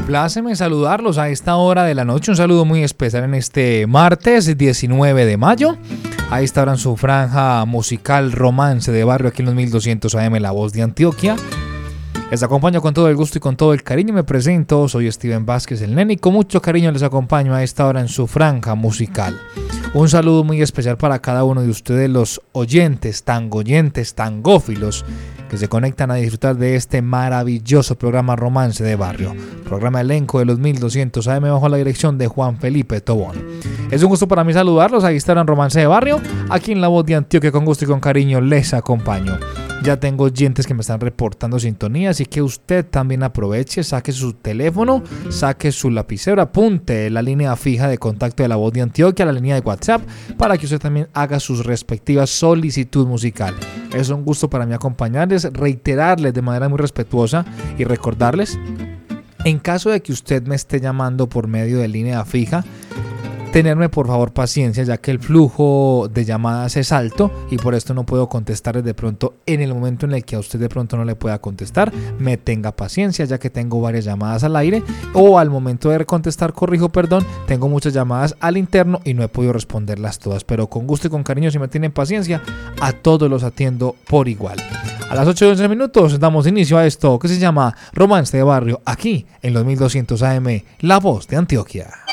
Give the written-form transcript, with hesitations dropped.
Pláceme saludarlos a esta hora de la noche. Un saludo muy especial en este martes 19 de mayo. A esta hora en su franja musical Romance de Barrio aquí en los 1200 AM, La Voz de Antioquia. Les acompaño con todo el gusto y con todo el cariño. Me presento, soy Steven Vázquez, el nene, y con mucho cariño les acompaño a esta hora en su franja musical. Un saludo muy especial para cada uno de ustedes, los oyentes, tangófilos, que se conectan a disfrutar de este maravilloso programa Romance de Barrio, programa elenco de los 1200 AM bajo la dirección de Juan Felipe Tobón. Es un gusto para mí saludarlos. Ahí estarán Romance de Barrio, aquí en La Voz de Antioquia. Con gusto y con cariño les acompaño. Ya tengo oyentes que me están reportando sintonía, así que usted también aproveche, saque su teléfono, saque su lapicero, apunte la línea fija de contacto de La Voz de Antioquia, la línea de WhatsApp, para que usted también haga sus respectivas solicitud musical. Es un gusto para mí acompañarles, reiterarles de manera muy respetuosa y recordarles, en caso de que usted me esté llamando por medio de línea fija, tenerme por favor paciencia, ya que el flujo de llamadas es alto y por esto no puedo contestarles de pronto en el momento en el que a usted de pronto no le pueda contestar. Me tenga paciencia, ya que tengo varias llamadas al aire, o al momento de contestar, tengo muchas llamadas al interno y no he podido responderlas todas, pero con gusto y con cariño, si me tienen paciencia, a todos los atiendo por igual. A las 8:11 damos inicio a esto que se llama Romance de Barrio, aquí en los 1200 AM, La Voz de Antioquia.